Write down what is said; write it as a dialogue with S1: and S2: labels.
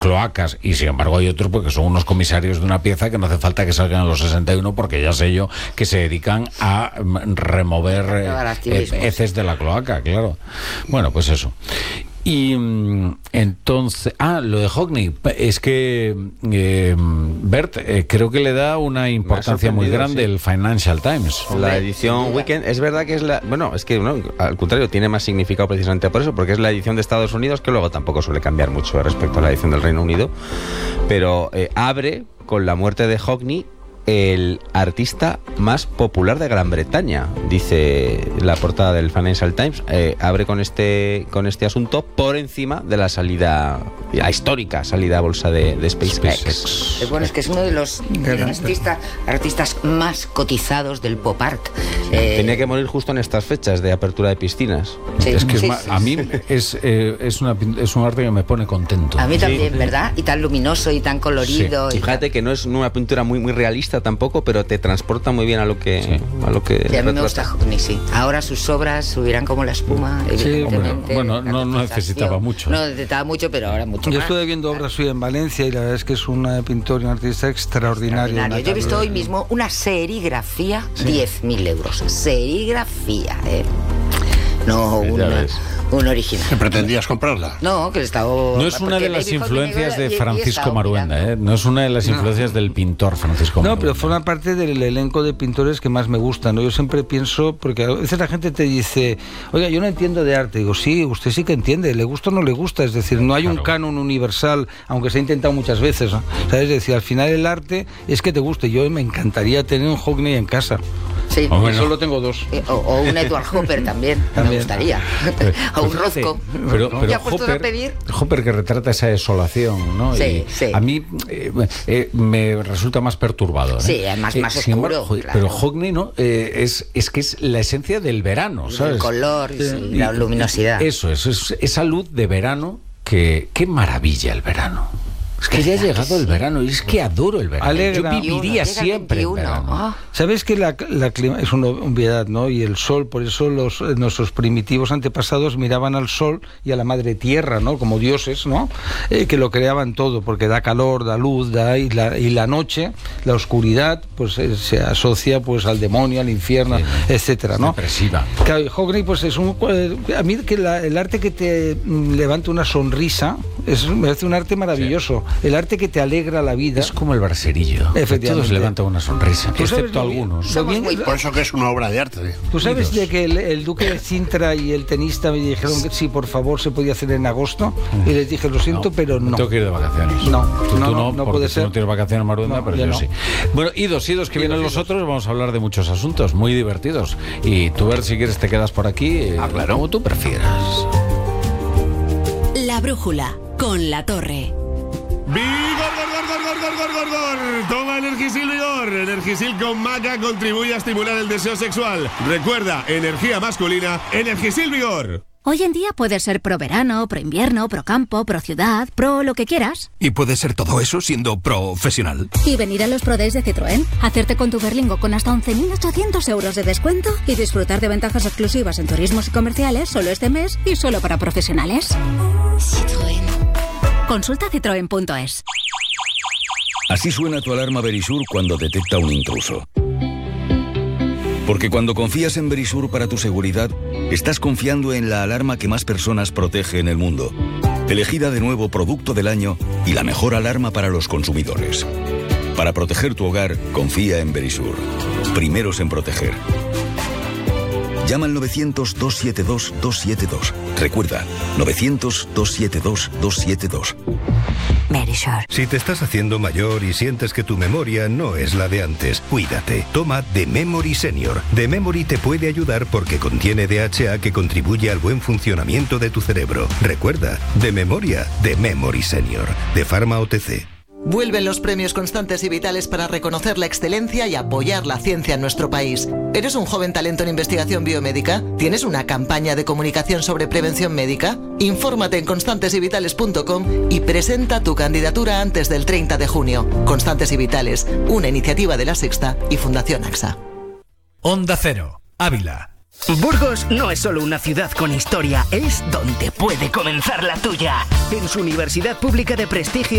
S1: cloacas, y sin embargo hay otros porque son unos comisarios de una pieza que no hace falta que salgan a los 61 porque ya sé yo que se dedican a remover heces de la cloaca, claro. Bueno, pues eso. Y entonces, lo de Hockney, es que Bert, creo que le da una importancia muy grande el Financial Times.
S2: La edición Weekend, es verdad que es al contrario, tiene más significado precisamente por eso, porque es la edición de Estados Unidos, que luego tampoco suele cambiar mucho respecto a la edición del Reino Unido, pero abre con la muerte de Hockney, el artista más popular de Gran Bretaña, dice la portada del Financial Times. Abre con este asunto por encima de la histórica salida a bolsa de SpaceX.
S3: Bueno, es que es uno de los artistas más cotizados del pop art.
S2: Tenía que morir justo en estas fechas de apertura de piscinas.
S3: Sí,
S1: es que a mí es un arte que me pone contento.
S3: A mí también, ¿verdad? Y tan luminoso y tan colorido.
S2: Sí. Fíjate que no es una pintura muy, muy realista tampoco, pero te transporta muy bien a lo que
S3: Sí, a mí me gusta Hockney, sí. Ahora sus obras subirán como la espuma, evidentemente.
S1: Bueno, no necesitaba mucho.
S3: No necesitaba mucho, pero ahora mucho
S4: Yo
S3: más.
S4: estuve viendo obras hoy en Valencia y la verdad es que es un pintor y un artista extraordinario.
S3: Yo he visto hoy mismo una serigrafía, 10.000 euros. Serigrafía, no un original.
S5: ¿Que pretendías comprarla?
S3: No, que estaba...
S1: No es una de las influencias de Francisco Maruenda, no es una de las influencias del pintor Francisco Maruenda.
S4: No, pero forma parte del elenco de pintores que más me gustan, ¿no? Yo siempre pienso, porque a veces la gente te dice, oiga, yo no entiendo de arte. Digo, sí, usted sí que entiende, le gusta o no le gusta. Es decir, no hay un canon universal, aunque se ha intentado muchas veces, ¿no? ¿Sabes? Es decir, al final el arte es que te guste. Yo me encantaría tener un Hockney en casa.
S3: Sí.
S4: Solo tengo dos.
S3: O un Edward Hopper también. Me gustaría. O un Rothko.
S1: Pero
S3: Hopper,
S1: que retrata esa desolación, ¿no?
S3: Sí,
S1: y
S3: sí.
S1: A mí me resulta más perturbador.
S3: Sí, más oscuro.
S1: Embargo, claro. Pero Hockney, ¿no? Es que es la esencia del verano, ¿sabes?
S3: El color, y la luminosidad.
S1: Eso es esa luz de verano qué maravilla el verano. Es que ya ha llegado el verano y es que adoro el verano.
S4: Alegra.
S1: Yo viviría siempre en verano.
S4: ¿Sabes que la clima es una obviedad, ¿no? Y el sol, por eso nuestros primitivos antepasados miraban al sol y a la madre tierra, ¿no? Como dioses, ¿no? Que lo creaban todo, porque da calor, da luz, y la noche, la oscuridad, pues se asocia pues al demonio, al infierno, etcétera, ¿no?
S1: Depresiva.
S4: Claro, Hockney, pues es a mí que el arte que te levanta una sonrisa me parece un arte maravilloso. Sí. El arte que te alegra la vida.
S1: Es como el braserillo.
S4: Efectivamente.
S1: Todos levantan una sonrisa, excepto algunos.
S5: Por eso que es una obra de arte.
S4: ¿Tú sabes de que el duque de Sintra y el tenista me dijeron que sí, por favor, se podía hacer en agosto? Y les dije, lo siento, pero no.
S1: Tengo que ir de vacaciones.
S4: No puede ser.
S1: Tú no tienes vacaciones, Maruenda, pero yo sí. Bueno, idos que vienen los otros, vamos a hablar de muchos asuntos muy divertidos. Y tú, Bert, si quieres te quedas por aquí,
S5: claro,
S1: como tú prefieras.
S6: La brújula con La Torre.
S7: ¡Vigor! Toma Energisil Vigor. Energisil con maca contribuye a estimular el deseo sexual. Recuerda, energía masculina, Energisil Vigor.
S8: Hoy en día puedes ser pro verano, pro invierno, pro campo, pro ciudad, pro lo que quieras.
S9: Y puedes ser todo eso siendo profesional.
S8: Y venir a los Pro Days de Citroën, hacerte con tu Berlingo con hasta 11.800 euros de descuento y disfrutar de ventajas exclusivas en turismos y comerciales solo este mes y solo para profesionales. Citroën. Consulta citroen.es.
S9: Así suena tu alarma Verisur cuando detecta un intruso. Porque cuando confías en Verisur para tu seguridad, estás confiando en la alarma que más personas protege en el mundo. Elegida de nuevo Producto del Año y la mejor alarma para los consumidores. Para proteger tu hogar, confía en Verisur. Primeros en proteger. Llama al 900-272-272. Recuerda, 900-272-272.
S8: Verisur.
S10: Si te estás haciendo mayor y sientes que tu memoria no es la de antes, cuídate. Toma The Memory Senior. The Memory te puede ayudar porque contiene DHA que contribuye al buen funcionamiento de tu cerebro. Recuerda, de memoria, The Memory Senior. De Pharma OTC.
S11: Vuelven los premios Constantes y Vitales para reconocer la excelencia y apoyar la ciencia en nuestro país. ¿Eres un joven talento en investigación biomédica? ¿Tienes una campaña de comunicación sobre prevención médica? Infórmate en constantesyvitales.com y presenta tu candidatura antes del 30 de junio. Constantes y Vitales, una iniciativa de La Sexta y Fundación AXA.
S12: Onda Cero, Ávila.
S13: Burgos no es solo una ciudad con historia, es donde puede comenzar la tuya. En su universidad pública de prestigio